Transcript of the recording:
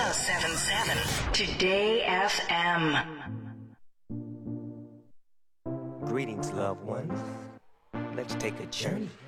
1077 Today FM. Greetings, loved ones. Let's take a journey